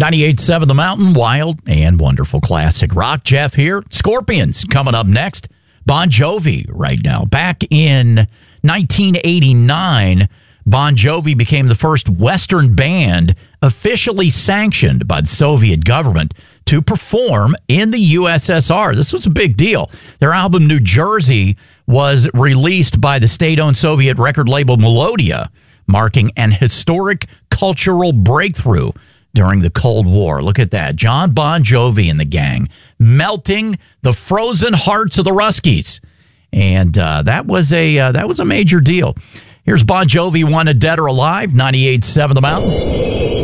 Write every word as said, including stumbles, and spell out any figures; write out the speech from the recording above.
ninety-eight point seven The Mountain, wild and wonderful classic rock. Jeff here. Scorpions coming up next. Bon Jovi right now. Back in nineteen eighty-nine, Bon Jovi became the first Western band officially sanctioned by the Soviet government to perform in the U S S R. This was a big deal. Their album New Jersey was released by the state-owned Soviet record label Melodia, marking an historic cultural breakthrough during the Cold War. Look at that. John Bon Jovi and the gang melting the frozen hearts of the Ruskies. And uh, that was a uh, that was a major deal. Here's Bon Jovi, Wanted Dead or Alive, ninety-eight point seven The Mountain.